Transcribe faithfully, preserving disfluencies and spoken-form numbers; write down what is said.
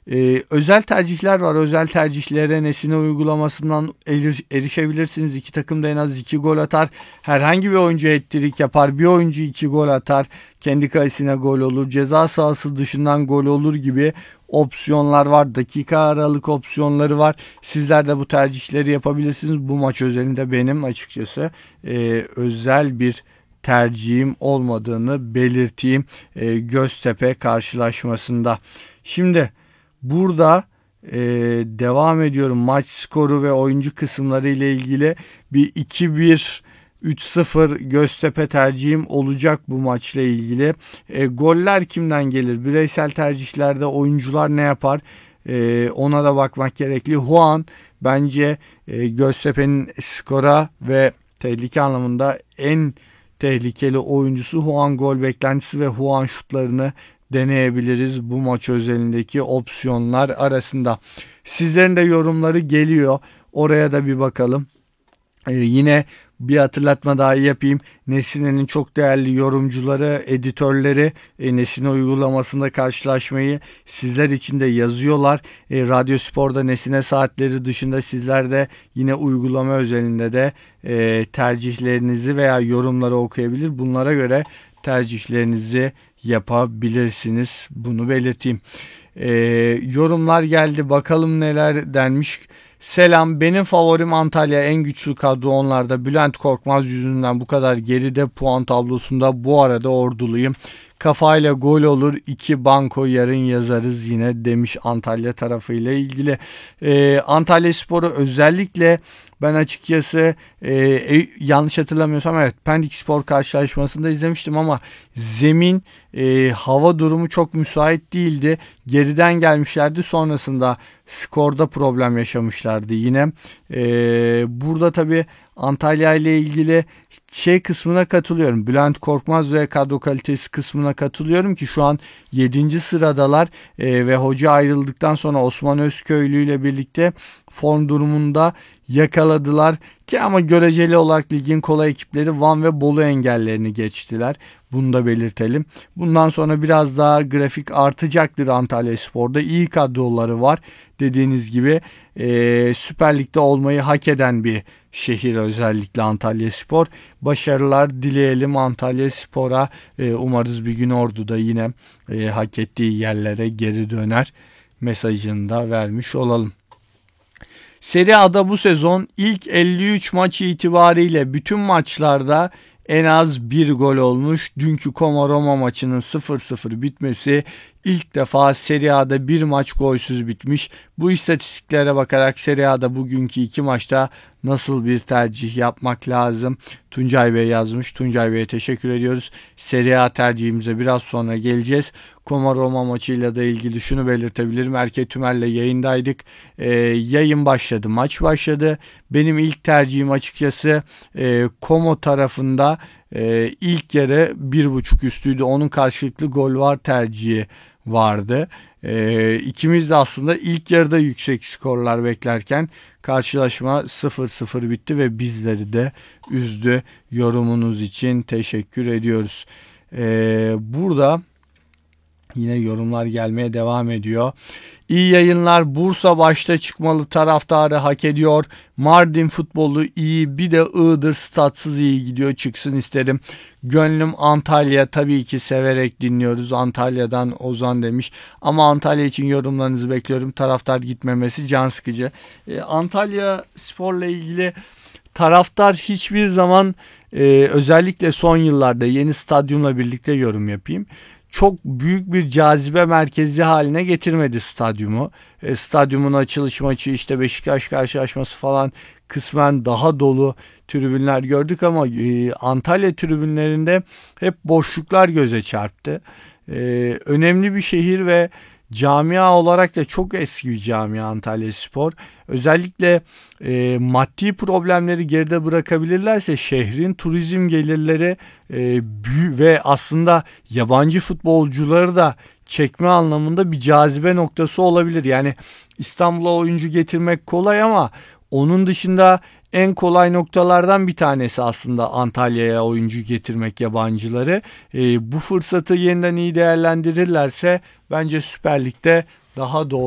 Ee, özel tercihler var. Özel tercihlere Nesine uygulamasından eriş, erişebilirsiniz. İki takım da en az iki gol atar. Herhangi bir oyuncu hat-trick yapar. Bir oyuncu iki gol atar. Kendi kalesine gol olur. Ceza sahası dışından gol olur gibi opsiyonlar var. Dakika aralık opsiyonları var. Sizler de bu tercihleri yapabilirsiniz. Bu maç özelinde benim açıkçası e, özel bir tercihim olmadığını belirteyim e, Göztepe karşılaşmasında. Şimdi burada e, devam ediyorum. Maç skoru ve oyuncu kısımları ile ilgili bir iki bir üç sıfır Göztepe tercihim olacak bu maçla ilgili. E, goller kimden gelir? Bireysel tercihlerde oyuncular ne yapar? E, ona da bakmak gerekli. Juan bence e, Göztepe'nin skora ve tehlike anlamında en tehlikeli oyuncusu. Juan gol beklentisi ve Juan şutlarını deneyebiliriz bu maç özelindeki opsiyonlar arasında. Sizlerin de yorumları geliyor. Oraya da bir bakalım. Ee, yine bir hatırlatma daha yapayım. Nesine'nin çok değerli yorumcuları, editörleri e, Nesine uygulamasında karşılaşmayı sizler için de yazıyorlar. E, Radyo Spor'da Nesine saatleri dışında sizler de yine uygulama özelinde de e, tercihlerinizi veya yorumları okuyabilir. Bunlara göre tercihlerinizi yapabilirsiniz. Bunu belirteyim. E, yorumlar geldi. Bakalım neler denmiş. Selam, benim favorim Antalya, en güçlü kadro onlarda. Bülent Korkmaz yüzünden bu kadar geride puan tablosunda. Bu arada orduluyum. Kafayla gol olur, iki banko yarın yazarız yine demiş Antalya tarafıyla ilgili. Ee, Antalya Sporu özellikle ben açıkçası e, e, yanlış hatırlamıyorsam evet Pendik Spor karşılaşmasında izlemiştim ama zemin e, hava durumu çok müsait değildi. Geriden gelmişlerdi, sonrasında skorda problem yaşamışlardı yine. E, burada tabii Antalya ile ilgili şey kısmına katılıyorum. Bülent Korkmaz ve kadro kalitesi kısmına katılıyorum ki şu an yedinci sıradalar e, ve hoca ayrıldıktan sonra Osman Özköylü ile birlikte form durumunda yakaladılar ki ama göreceli olarak ligin kolay ekipleri Van ve Bolu engellerini geçtiler. Bunu da belirtelim. Bundan sonra biraz daha grafik artacaktır Antalya Spor'da. İyi kadroları var. Dediğiniz gibi e, Süper Lig'de olmayı hak eden bir şehir özellikle Antalya Spor. Başarılar dileyelim Antalya Spor'a. E, umarız bir gün Ordu'da yine e, hak ettiği yerlere geri döner mesajını da vermiş olalım. Serie A'da bu sezon ilk elli üç maç itibariyle bütün maçlarda en az bir gol olmuş. Dünkü Como-Roma maçının sıfır sıfır bitmesi ilk defa Serie A'da bir maç golsüz bitmiş. Bu istatistiklere bakarak Serie A'da bugünkü iki maçta nasıl bir tercih yapmak lazım? Tuncay Bey yazmış. Tuncay Bey'e teşekkür ediyoruz. Serie A tercihimize biraz sonra geleceğiz. Como-Roma maçıyla da ilgili şunu belirtebilirim. Erke Tümer'le yayındaydık. Ee, yayın başladı, maç başladı. Benim ilk tercihim açıkçası e, Como tarafında e, ilk yarı bir buçuk üstüydü. Onun karşılıklı gol var tercihi vardı. E, ikimiz de aslında ilk yarıda yüksek skorlar beklerken karşılaşma sıfır sıfır bitti ve bizleri de üzdü. Yorumunuz için teşekkür ediyoruz. E, burada yine yorumlar gelmeye devam ediyor. İyi yayınlar. Bursa başta çıkmalı, taraftarı hak ediyor. Mardin futbolu iyi, bir de Iğdır statsız iyi gidiyor, çıksın isterim. Gönlüm Antalya, tabii ki severek dinliyoruz. Antalya'dan Ozan demiş. Ama Antalya için yorumlarınızı bekliyorum. Taraftar gitmemesi can sıkıcı. Ee, Antalya Spor'la ilgili taraftar hiçbir zaman e, özellikle son yıllarda yeni stadyumla birlikte yorum yapayım. Çok büyük bir cazibe merkezi haline getirmedi stadyumu. E, stadyumun açılış maçı, işte Beşiktaş karşılaşması falan kısmen daha dolu tribünler gördük ama e, Antalya tribünlerinde hep boşluklar göze çarptı. E, önemli bir şehir ve camia olarak da çok eski bir camia Antalya Spor. Özellikle e, maddi problemleri geride bırakabilirlerse şehrin turizm gelirleri e, büyü ve aslında yabancı futbolcuları da çekme anlamında bir cazibe noktası olabilir. Yani İstanbul'a oyuncu getirmek kolay ama onun dışında en kolay noktalardan bir tanesi aslında Antalya'ya oyuncu getirmek, yabancıları. E, bu fırsatı yeniden iyi değerlendirirlerse bence Süper Lig'de daha doğru